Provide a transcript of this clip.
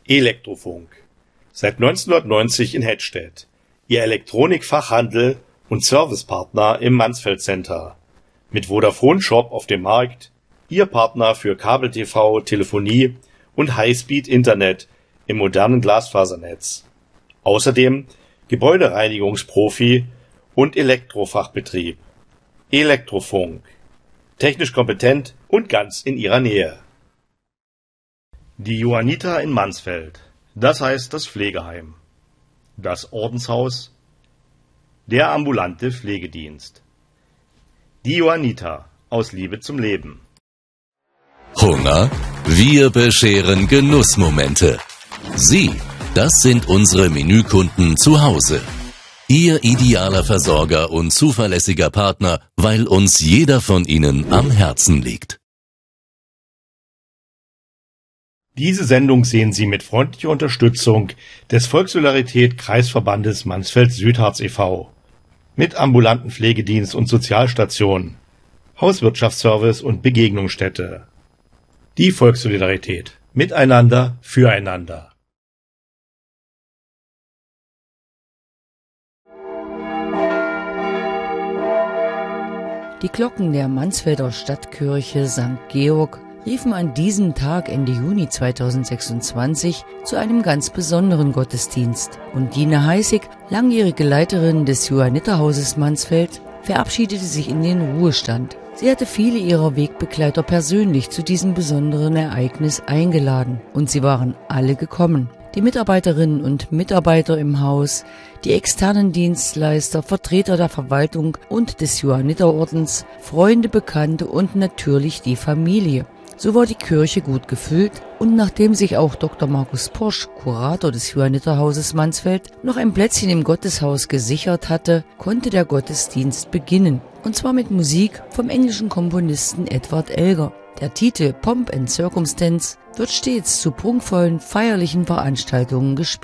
Elektrofunk. Seit 1990 in Hettstedt. Ihr Elektronikfachhandel und Servicepartner im Mansfeld Center. Mit Vodafone Shop auf dem Markt. Ihr Partner für Kabel-TV, Telefonie und Highspeed-Internet im modernen Glasfasernetz. Außerdem Gebäudereinigungsprofi und Elektrofachbetrieb. Elektrofunk. Technisch kompetent und ganz in Ihrer Nähe. Die Johanniter in Mansfeld, das heißt das Pflegeheim, das Ordenshaus, der ambulante Pflegedienst. Die Johanniter, aus Liebe zum Leben. Hunger? Wir bescheren Genussmomente. Sie, das sind unsere Menükunden zu Hause. Ihr idealer Versorger und zuverlässiger Partner, weil uns jeder von ihnen am Herzen liegt. Diese Sendung sehen Sie mit freundlicher Unterstützung des Volkssolidarität Kreisverbandes Mansfeld-Südharz e.V. mit ambulanten Pflegedienst und Sozialstation, Hauswirtschaftsservice und Begegnungsstätte. Die Volkssolidarität. Miteinander, füreinander. Die Glocken der Mansfelder Stadtkirche St. Georg riefen an diesem Tag Ende Juni 2026 zu einem ganz besonderen Gottesdienst. Und Dina Heißig, langjährige Leiterin des Johanniterhauses Mansfeld, verabschiedete sich in den Ruhestand. Sie hatte viele ihrer Wegbegleiter persönlich zu diesem besonderen Ereignis eingeladen. Und sie waren alle gekommen. Die Mitarbeiterinnen und Mitarbeiter im Haus, die externen Dienstleister, Vertreter der Verwaltung und des Johanniterordens, Freunde, Bekannte und natürlich die Familie. So war die Kirche gut gefüllt und nachdem sich auch Dr. Markus Porsch, Kurator des Johanniterhauses Mansfeld, noch ein Plätzchen im Gotteshaus gesichert hatte, konnte der Gottesdienst beginnen. Und zwar mit Musik vom englischen Komponisten Edward Elgar. Der Titel Pomp and Circumstance wird stets zu prunkvollen feierlichen Veranstaltungen gespielt.